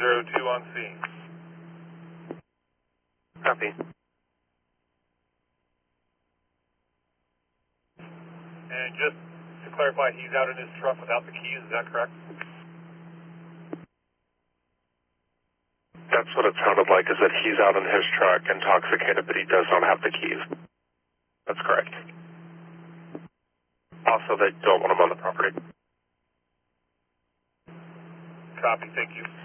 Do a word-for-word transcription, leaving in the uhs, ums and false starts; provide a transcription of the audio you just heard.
zero two on scene. Copy. And just to clarify, he's out in his truck without the keys, is that correct? That's what it sounded like, is that he's out in his truck intoxicated, but he does not have the keys. That's correct. Also, they don't want him on the property. Copy, thank you.